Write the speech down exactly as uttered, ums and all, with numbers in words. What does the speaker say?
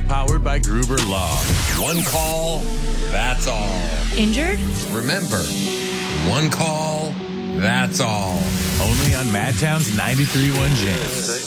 Powered by Gruber Law. One call, that's all. Injured? Remember, one call, that's all. Only on Madtown's ninety-three point one James.